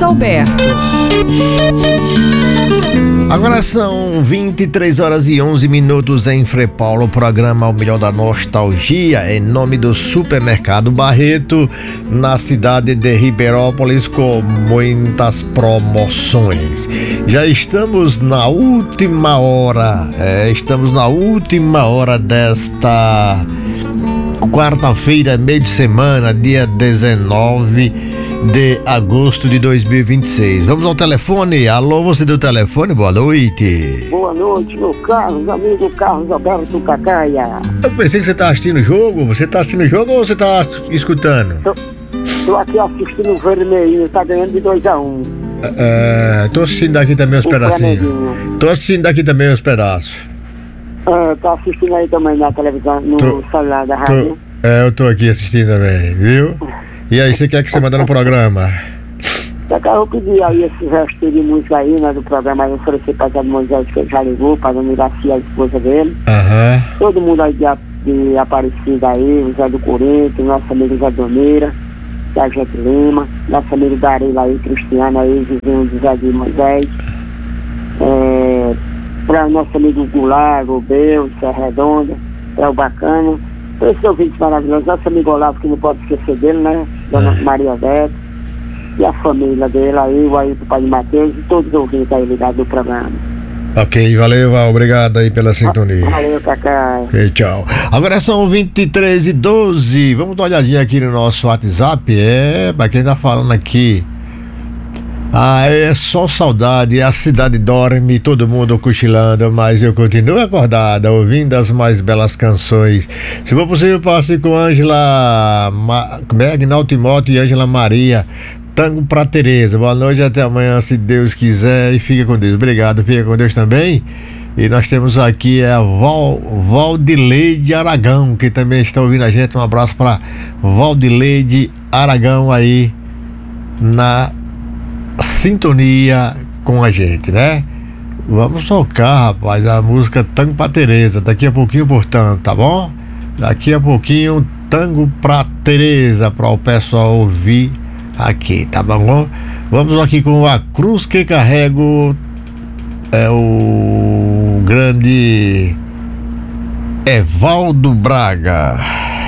Alberto. Agora são 23 horas e 11 minutos em Frepaulo, o programa O Melhor da Nostalgia, em nome do Supermercado Barreto, na cidade de Ribeirópolis, com muitas promoções. Já estamos na última hora, desta quarta-feira, meio de semana, dia 19 de agosto de 2026. Vamos ao telefone. Alô, você do telefone, boa noite. Boa noite, meu Carlos, amigo Carlos Alberto Cacaia. Eu pensei que você tá assistindo o jogo. Você tá assistindo o jogo ou você tá escutando? Tô aqui assistindo o Vermelhinho, tá ganhando de 2-1. Tô assistindo daqui também uns pedacinhos. Tá assistindo aí também na televisão, no celular da rádio. Eu tô aqui assistindo também, viu? E aí, você quer que você manda no programa? Eu pedi aí esse resto de música aí, né, do programa aí, oferecer para Zé Moisés, que já ligou, para Dona Iraci, a esposa dele. Todo mundo aí de Aparecida aí, o Zé do Corinthians, nosso amigo Zé Doneira, da Gente Lima, nosso amigo Darila aí, Cristiano aí, vizinho de Zé de Moisés. Para nosso amigo Goulart, Gobel, Serra Redonda, é o Bacana. Esse ouvinte maravilhoso, nosso amigo Olavo, que não pode esquecer dele, né? Dona Maria Beto, e a família dele aí, o aí do Pai Matheus, e todos os ouvintes aí ligados do programa. Ok, valeu, Val, obrigado aí pela sintonia. Valeu, Cacá. Ok, tchau. Agora são 23h12, vamos dar uma olhadinha aqui no nosso WhatsApp, pra quem tá falando aqui. É só saudade, a cidade dorme, todo mundo cochilando, mas eu continuo acordada, ouvindo as mais belas canções. Se for possível, passe com Ângela, Agnaldo Timóteo e Ângela Maria, Tango pra Tereza. Boa noite, até amanhã, se Deus quiser, e fica com Deus. Obrigado, fica com Deus também. E nós temos aqui a Valdileide Aragão, que também está ouvindo a gente. Um abraço para Valdileide Aragão aí na sintonia com a gente, né? Vamos tocar, rapaz, a música Tango pra Tereza, daqui a pouquinho, portanto, tá bom? Daqui a pouquinho, Tango pra Tereza, para o pessoal ouvir aqui, tá bom? Vamos aqui com A Cruz que Carrego, o grande Evaldo Braga.